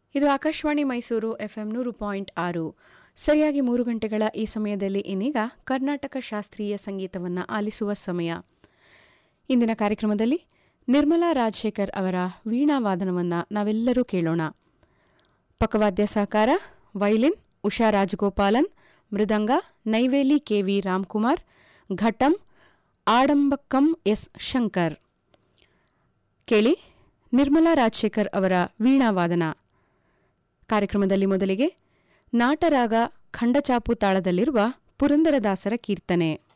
ಇದು ಆಕಾಶವಾಣಿ ಮೈಸೂರು ಎಫ್ಎಂ 100.6. ಸರಿಯಾಗಿ 3 ಗಂಟೆಗಳ ಈ ಸಮಯದಲ್ಲಿ ಇನ್ನೀಗ ಕರ್ನಾಟಕ ಶಾಸ್ತ್ರೀಯ ಸಂಗೀತವನ್ನು ಆಲಿಸುವ ಸಮಯ. ಇಂದಿನ ಕಾರ್ಯಕ್ರಮದಲ್ಲಿ ನಿರ್ಮಲಾ ರಾಜಶೇಖರ್ ಅವರ ವೀಣಾವಾದನವನ್ನು ನಾವೆಲ್ಲರೂ ಕೇಳೋಣ. ಪಕ್ಕವಾದ್ಯ ಸಹಕಾರ ವೈಲಿನ್ ಉಷಾ ರಾಜಗೋಪಾಲನ್, ಮೃದಂಗ ನೈವೇಲಿ ಕೆವಿ ರಾಮ್ಕುಮಾರ್, ಘಟಂ ಆಡಂಬಕ್ಕಂ ಎಸ್ ಶಂಕರ್. ಕೇಳಿ ನಿರ್ಮಲಾ ರಾಜಶೇಖರ್ ಅವರ ವೀಣಾವಾದನ. ಕಾರ್ಯಕ್ರಮದಲ್ಲಿ ಮೊದಲಿಗೆ ನಾಟರಾಗ ಖಂಡಚಾಪು ತಾಳದಲ್ಲಿರುವ ಪುರಂದರದಾಸರ ಕೀರ್ತನೆ.